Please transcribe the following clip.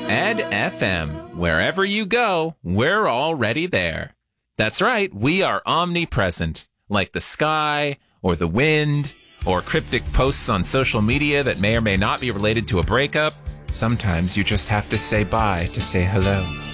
Ed FM. Wherever you go, we're already there. That's right, we are omnipresent, like the sky, or the wind, or cryptic posts on social media that may or may not be related to a breakup. Sometimes you just have to say bye to say hello.